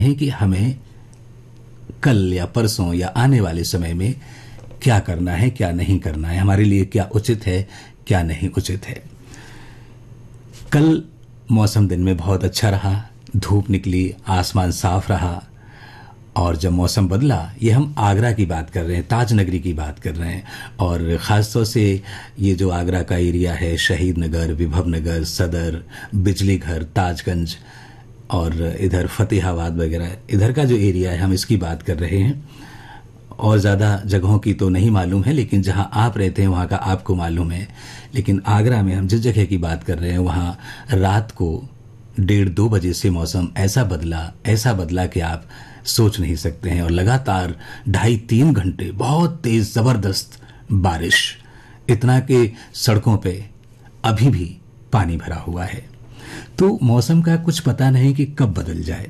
है कि हमें कल या परसों या आने वाले समय में क्या करना है, क्या नहीं करना है, हमारे लिए क्या उचित है, क्या नहीं उचित है। कल मौसम दिन में बहुत अच्छा रहा, धूप निकली, आसमान साफ रहा, और जब मौसम बदला, ये हम आगरा की बात कर रहे हैं, ताज नगरी की बात कर रहे हैं, और ख़ासतौर से ये जो आगरा का एरिया है, शहीद नगर, विभव नगर, सदर, बिजली घर, ताजगंज और इधर फतेहाबाद वगैरह, इधर का जो एरिया है हम इसकी बात कर रहे हैं। और ज़्यादा जगहों की तो नहीं मालूम है, लेकिन जहां आप रहते हैं वहां का आपको मालूम है। लेकिन आगरा में हम जिस जगह की बात कर रहे हैं वहां रात को 1:30-2 बजे से मौसम ऐसा बदला कि आप सोच नहीं सकते हैं। और लगातार 2.5-3 घंटे बहुत तेज जबरदस्त बारिश, इतना कि सड़कों पे अभी भी पानी भरा हुआ है। तो मौसम का कुछ पता नहीं कि कब बदल जाए।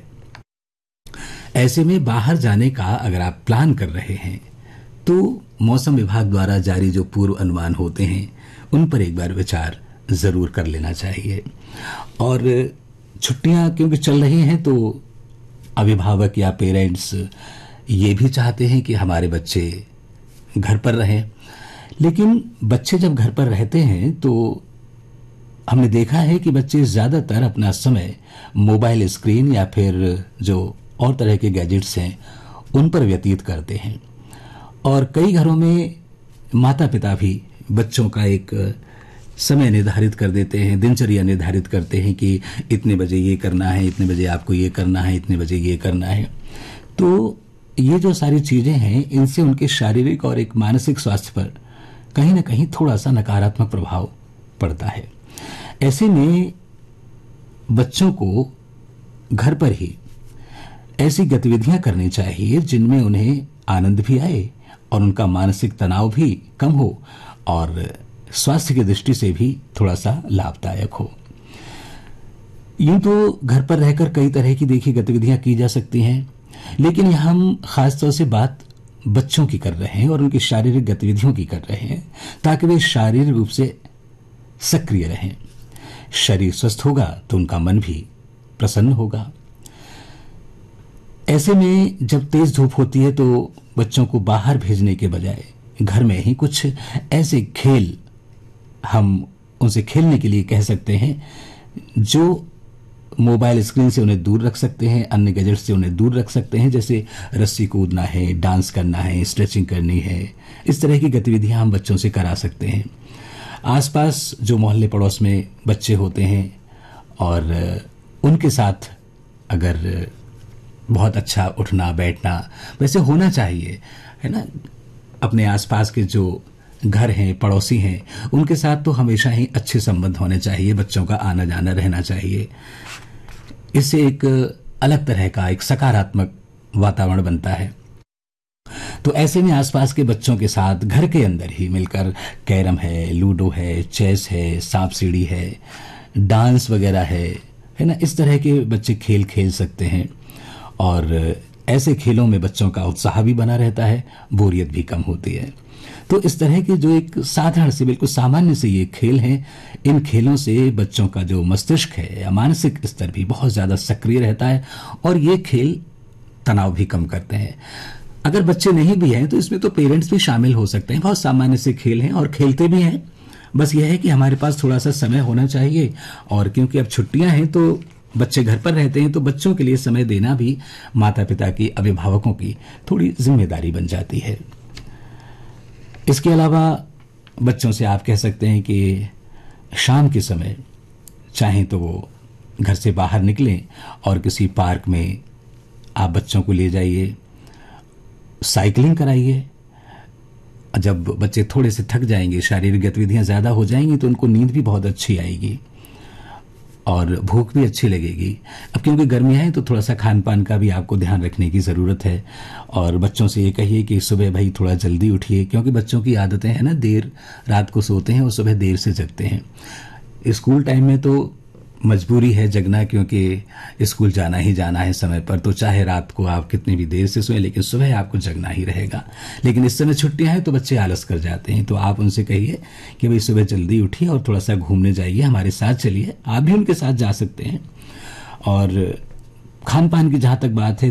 ऐसे में बाहर जाने का अगर आप प्लान कर रहे हैं तो मौसम विभाग द्वारा जारी जो पूर्व अनुमान होते हैं उन पर एक बार विचार जरूर कर लेना चाहिए। और छुट्टियां क्योंकि चल रही हैं तो अभिभावक या पेरेंट्स ये भी चाहते हैं कि हमारे बच्चे घर पर रहें। लेकिन बच्चे जब घर पर रहते हैं तो हमने देखा है कि बच्चे ज्यादातर अपना समय मोबाइल स्क्रीन या फिर जो और तरह के गैजेट्स हैं उन पर व्यतीत करते हैं। और कई घरों में माता पिता भी बच्चों का एक समय निर्धारित कर देते हैं, दिनचर्या निर्धारित करते हैं कि इतने बजे ये करना है, इतने बजे आपको ये करना है, इतने बजे ये करना है। तो ये जो सारी चीजें हैं इनसे उनके शारीरिक और एक मानसिक स्वास्थ्य पर कहीं ना कहीं थोड़ा सा नकारात्मक प्रभाव पड़ता है। ऐसे में बच्चों को घर पर ही ऐसी गतिविधियां करनी चाहिए जिनमें उन्हें आनंद भी आए और उनका मानसिक तनाव भी कम हो और स्वास्थ्य की दृष्टि से भी थोड़ा सा लाभदायक हो। यूं तो घर पर रहकर कई तरह की देखिए गतिविधियां की जा सकती हैं, लेकिन यहां हम खासतौर से बात बच्चों की कर रहे हैं और उनकी शारीरिक गतिविधियों की कर रहे हैं ताकि वे शारीरिक रूप से सक्रिय रहें। शरीर स्वस्थ होगा तो उनका मन भी प्रसन्न होगा। ऐसे में जब तेज धूप होती है तो बच्चों को बाहर भेजने के बजाय घर में ही कुछ ऐसे खेल हम उनसे खेलने के लिए कह सकते हैं जो मोबाइल स्क्रीन से उन्हें दूर रख सकते हैं, अन्य गैजेट से उन्हें दूर रख सकते हैं। जैसे रस्सी कूदना है, डांस करना है, स्ट्रेचिंग करनी है, इस तरह की गतिविधियां हम बच्चों से करा सकते हैं। आसपास जो मोहल्ले पड़ोस में बच्चे होते हैं और उनके साथ अगर बहुत अच्छा उठना बैठना वैसे होना चाहिए, है ना। अपने आसपास के जो घर हैं, पड़ोसी हैं, उनके साथ तो हमेशा ही अच्छे संबंध होने चाहिए, बच्चों का आना जाना रहना चाहिए। इससे एक अलग तरह का एक सकारात्मक वातावरण बनता है। तो ऐसे में आसपास के बच्चों के साथ घर के अंदर ही मिलकर कैरम है, लूडो है, चेस है, सांप सीढ़ी है, डांस वगैरह है ना, इस तरह के बच्चे खेल खेल सकते हैं। और ऐसे खेलों में बच्चों का उत्साह भी बना रहता है, बोरियत भी कम होती है। तो इस तरह के जो एक साधारण से बिल्कुल सामान्य से ये खेल हैं, इन खेलों से बच्चों का जो मस्तिष्क है या मानसिक स्तर भी बहुत ज्यादा सक्रिय रहता है और ये खेल तनाव भी कम करते हैं। अगर बच्चे नहीं भी हैं तो इसमें तो पेरेंट्स भी शामिल हो सकते हैं। बहुत सामान्य से खेल हैं और खेलते भी हैं। बस यह है कि हमारे पास थोड़ा सा समय होना चाहिए। और क्योंकि अब छुट्टियां हैं तो बच्चे घर पर रहते हैं तो बच्चों के लिए समय देना भी माता पिता की, अभिभावकों की थोड़ी जिम्मेदारी बन जाती है। इसके अलावा बच्चों से आप कह सकते हैं कि शाम के समय चाहें तो वो घर से बाहर निकलें और किसी पार्क में आप बच्चों को ले जाइए, साइकिलिंग कराइए। जब बच्चे थोड़े से थक जाएंगे, शारीरिक गतिविधियां ज्यादा हो जाएंगी तो उनको नींद भी बहुत अच्छी आएगी और भूख भी अच्छी लगेगी। अब क्योंकि गर्मियां हैं तो थोड़ा सा खान पान का भी आपको ध्यान रखने की ज़रूरत है। और बच्चों से ये कहिए कि सुबह भाई थोड़ा जल्दी उठिए, क्योंकि बच्चों की आदतें हैं ना, देर रात को सोते हैं और सुबह देर से जगते हैं। स्कूल टाइम में तो मजबूरी है जगना, क्योंकि स्कूल जाना ही जाना है समय पर, तो चाहे रात को आप कितनी भी देर से सोएं लेकिन सुबह आपको जगना ही रहेगा। लेकिन इस समय छुट्टियां हैं तो बच्चे आलस कर जाते हैं, तो आप उनसे कहिए कि भाई सुबह जल्दी उठिए और थोड़ा सा घूमने जाइए, हमारे साथ चलिए। आप भी उनके साथ जा सकते हैं। और खान पान की जहां तक बात है